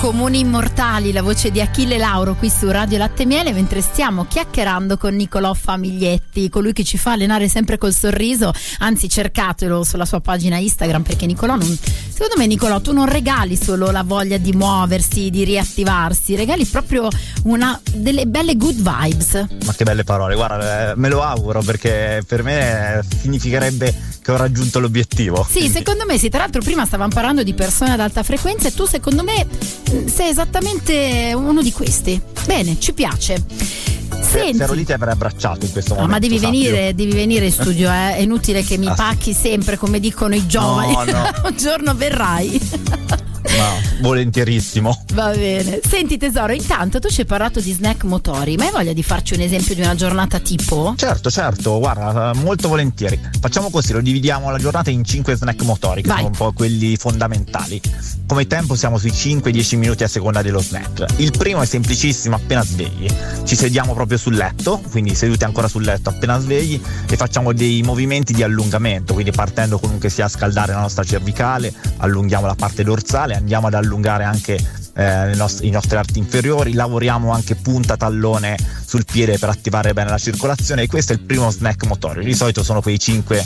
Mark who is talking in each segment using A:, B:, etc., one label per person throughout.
A: Comuni immortali, la voce di Achille Lauro qui su Radio Latte e Miele, mentre stiamo chiacchierando con Nicolò Famiglietti, colui che ci fa allenare sempre col sorriso. Anzi, cercatelo sulla sua pagina Instagram, perché secondo me Nicolò, tu non regali solo la voglia di muoversi, di riattivarsi, regali proprio delle belle good vibes.
B: Ma che belle parole, guarda, me lo auguro, perché per me significherebbe che ho raggiunto l'obiettivo.
A: Sì, secondo me sì. Tra l'altro prima stavamo parlando di persone ad alta frequenza e tu secondo me sei esattamente uno di questi. Bene, ci piace. Senti,
B: se ero lì ti avrei abbracciato in questo momento.
A: Ma devi venire in studio, è inutile che mi pacchi sempre come dicono i giovani.
B: No.
A: Un giorno verrai.
B: No, volentierissimo.
A: Va bene. Senti tesoro, intanto tu ci hai parlato di snack motori, ma hai voglia di farci un esempio di una giornata tipo?
B: Certo, guarda, molto volentieri. Facciamo così, lo dividiamo la giornata in 5 snack motori, che sono un po' quelli fondamentali. Come tempo siamo sui 5-10 minuti a seconda dello snack. Il primo è semplicissimo, appena svegli. Ci sediamo proprio sul letto, quindi seduti ancora sul letto appena svegli, e facciamo dei movimenti di allungamento, quindi partendo comunque sia a scaldare la nostra cervicale, allunghiamo la parte dorsale, andiamo ad allungare anche i nostri arti inferiori, lavoriamo anche punta tallone sul piede per attivare bene la circolazione, e questo è il primo snack motorio. Di solito sono quei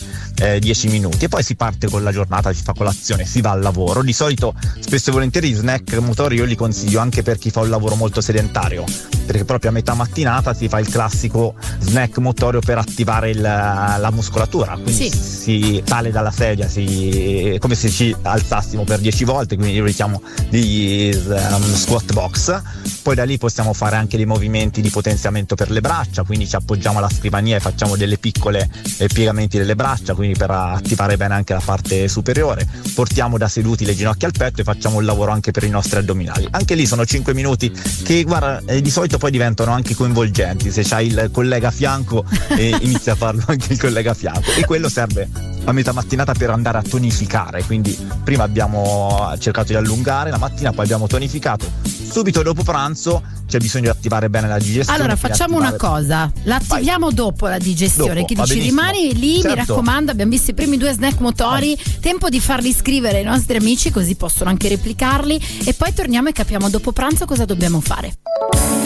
B: 5-10 minuti, e poi si parte con la giornata, si fa colazione, si va al lavoro. Di solito spesso e volentieri gli snack motori io li consiglio anche per chi fa un lavoro molto sedentario, perché proprio a metà mattinata si fa il classico snack motorio per attivare la muscolatura, quindi si sale dalla sedia, come se ci alzassimo per 10 volte, quindi io li chiamo degli squat box. Poi da lì possiamo fare anche dei movimenti di potenziamento per le braccia, quindi ci appoggiamo alla scrivania e facciamo delle piccole piegamenti delle braccia, quindi per attivare bene anche la parte superiore. Portiamo da seduti le ginocchia al petto e facciamo il lavoro anche per i nostri addominali. Anche lì sono 5 minuti che, guarda, di solito poi diventano anche coinvolgenti. Se c'hai il collega a fianco inizia a farlo anche il collega a fianco, e quello serve a metà mattinata per andare a tonificare. Quindi prima abbiamo cercato di allungare la mattina, poi abbiamo tonificato. Subito dopo pranzo c'è bisogno di attivare bene la digestione.
A: Allora facciamo una cosa, l'attiviamo dopo la digestione.
B: Dopo,
A: che dici, rimani lì, certo. Mi raccomando, abbiamo visto i primi 2 snack motori, tempo di farli scrivere ai nostri amici, così possono anche replicarli, e poi torniamo e capiamo dopo pranzo cosa dobbiamo fare.